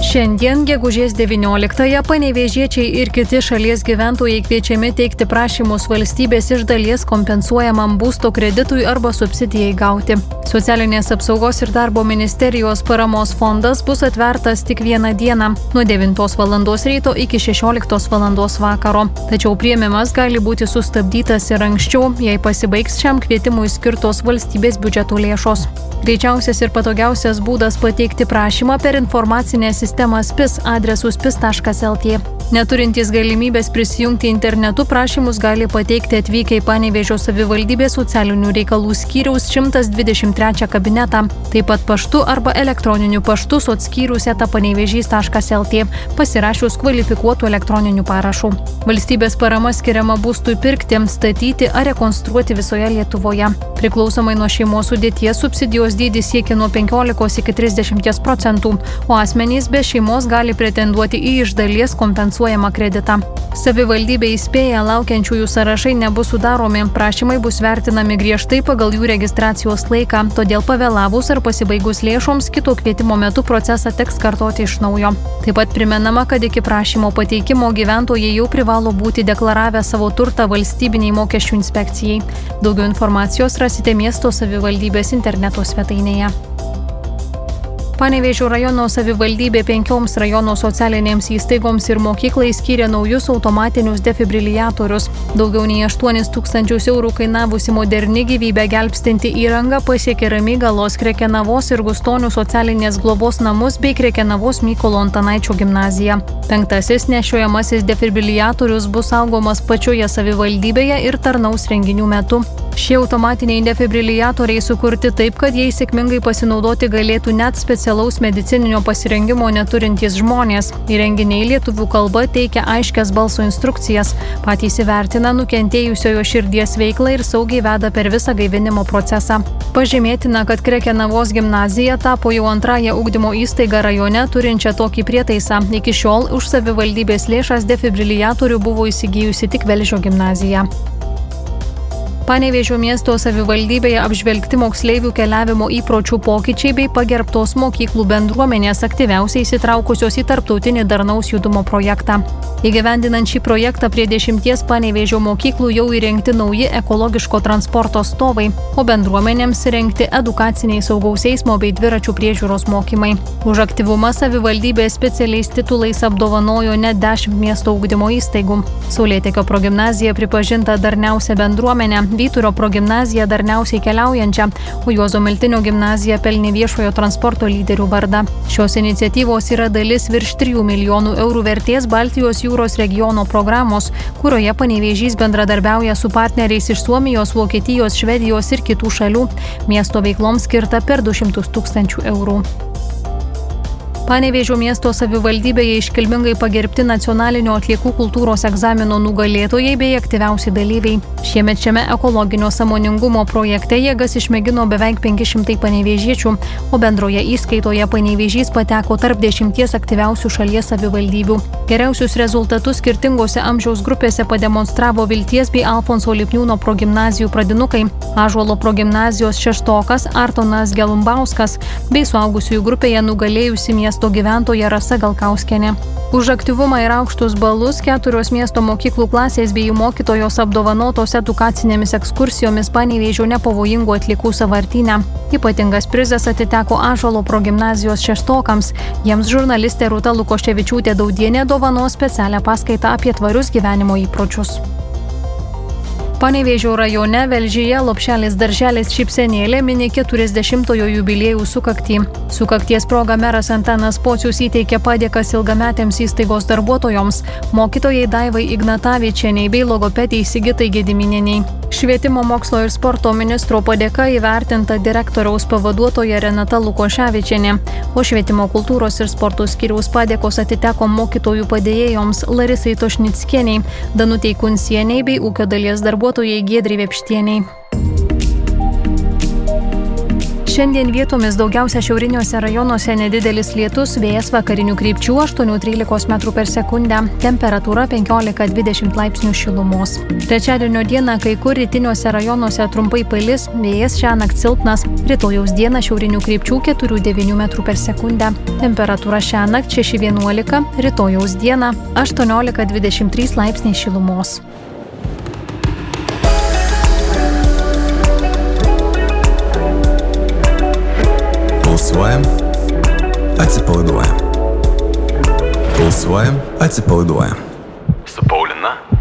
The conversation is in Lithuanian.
Šiandien, gegužės 19-ąją, panevėžiečiai ir kiti šalies gyventojai kviečiami teikti prašymus valstybės iš dalies kompensuojamam būsto kreditui arba subsidijai gauti. Socialinės apsaugos ir darbo ministerijos paramos fondas bus atvertas tik vieną dieną, nuo 9 val. Ryto iki 16 val. Vakaro. Tačiau priėmimas gali būti sustabdytas ir anksčiau, jei pasibaigs šiam kvietimui skirtos valstybės biudžeto lėšos. Greičiausias ir patogiausias būdas pateikti prašymą per informacinę sistemą SPIS adresu spis.lt. Neturintys galimybės prisijungti internetu prašymus gali pateikti atvykę į Panevėžio savivaldybės socialinių reikalų skyriaus 123 kabinetą, taip pat paštu arba elektroniniu paštu sotskyrius@panevėžys.lt pasirašius kvalifikuotų elektroninių parašų. Valstybės parama skiriama būstui pirkti, statyti ar rekonstruoti visoje Lietuvoje. Priklausomai nuo šeimos sudėties subsidijos dydis siekia nuo 15 iki 30%, o asmenys be šeimos gali pretenduoti į iš dalies kompensuojamą kreditą. Savivaldybė įspėja, laukiančiųjų sąrašai nebus sudaromi, prašymai bus vertinami griežtai pagal jų registracijos laiką, todėl pavėlavus ar pasibaigus lėšoms kito kvietimo metu procesą teks kartoti iš naujo. Taip pat primenama, kad iki prašymo pateikimo gyventojai jau privalo būti deklaravę savo turtą valstybiniai mokesčių inspekcijai. Daugiau informacijos rasite miesto savivaldybės interneto svetainėje. Panevėžio rajono savivaldybė 5 rajono socialinėms įstaigoms ir mokyklai skyrė naujus automatinius defibriliatorius. Daugiau nei 8 tūkstančius eurų kainavusi moderni gyvybę gelbstinti įranga pasiekė Ramygalos, Krekenavos ir Gustonių socialinės globos namus bei Krekenavos Mykolo Antanaičio gimnaziją. 5. nešiojamasis defibriliatorius bus saugomas pačioje savivaldybėje ir tarnaus renginių metu. Šie automatiniai defibriliatoriai sukurti taip, kad jais sėkmingai pasinaudoti galėtų net specialaus medicininio pasirengimo neturintys žmonės. Įrenginiai lietuvių kalba teikia aiškias balso instrukcijas, patys įvertina nukentėjusiojo širdies veiklą ir saugiai veda per visą gaivinimo procesą. Pažymėtina, kad Krekenavos gimnazija tapo jau antrąją ugdymo įstaigą rajone turinčią tokį prietaisą. Iki šiol už savivaldybės lėšas defibriliatorių buvo įsigijusi tik Velžio gimnazija. Panevėžio miesto savivaldybėje apžvelgti moksleivių keliavimo įpročių pokyčiai bei pagerbtos mokyklų bendruomenės aktyviausiai įsitraukusios į tarptautinį darnaus judumo projektą. Įgyvendinant šį projektą prie 10 Panevėžio mokyklų jau įrengti nauji ekologiško transporto stovai, o bendruomenėms rengti edukaciniai saugaus eismo bei dviračių priežiūros mokymai. Už aktyvumą savivaldybė specialiais titulais apdovanojo net 10 miesto ugdymo įstaigų. Saulėtekio progimnazija pripažinta darniausia bendruomenė, Vyturio progimnazija darniausiai keliaujančia, o Juozo Miltinio gimnazija pelnė viešojo transporto lyderių vardą. Šios iniciatyvos yra dalis virš 3 milijonų eurų vertės Baltijos jūros regiono programos, kurioje Panevėžys bendradarbiauja su partneriais iš Suomijos, Vokietijos, Švedijos ir kitų šalių. Miesto veikloms skirta per 200 000 eurų. Panevėžio miesto savivaldybėje iškilmingai pagerbti nacionalinio atliekų kultūros egzamino nugalėtojai bei aktyviausi dalyviai. Šiemet šiame ekologinio sąmoningumo projekte jėgas išmėgino beveik 500 panevėžiečių, o bendroje įskaitoje Panevėžys pateko tarp 10 aktyviausių šalies savivaldybių. Geriausius rezultatus skirtingose amžiaus grupėse pademonstravo Vilties bei Alfonso Lipniūno progimnazijų pradinukai, Ąžuolo progimnazijos šeštokas Artonas Gelumbauskas bei suaugusiųjų grupėje nugalėjusi miesto gyventoja Rasa Galkauskienė. Už aktyvumą ir aukštus balus 4 miesto mokyklų klasės bei jų mokytojos apdovanotos edukacinėmis ekskursijomis Panevėžio nepavojingų atliekų sąvartyne. Ypatingas prizas atiteko Ąžuolo progimnazijos šeštokams. Jiems žurnalistė Rūta Lukoševičiūtė Daudienė dovanos specialią paskaitą apie tvarius gyvenimo įpročius. Panevėžio rajone Velžyje Lopšelis darželis Šypsenėlė mini 40-ojo jubiliejų sukaktį. Sukakties proga meras Antanas Pocius įteikė padėkas ilgametėms įstaigos darbuotojoms, mokytojai Daivai Ignatavičienei bei logopedei Sigitai Gediminienei. Švietimo mokslo ir sporto ministro padėka įvertinta direktoriaus pavaduotoja Renata Lukoševičienė, o švietimo kultūros ir sporto skyriaus padėkos atiteko mokytojų padėjėjoms Larisai Tošnickienei, Danutei Kunsienei bei ūkio dalies darbuotojai Giedrai Vepštieniai. Šiandien vietomis daugiausia šiauriniuose rajonuose nedidelis lietus, vėjas vakarinių krypčių 8–13 m/s, temperatūra 15–20 laipsnių šilumos. Trečiadienio dieną kai kur rytiniuose rajonuose trumpai palis, vėjas šiąnakt silpnas, rytojaus dieną šiaurinių krypčių 4–9 m/s. Temperatūra šiąnakt 6–11, rytojaus dieną 18–23 laipsniai šilumos. Pulsuojam, atsipalaiduojam. Pulsuojam, atsipalaiduojam. Su Paulina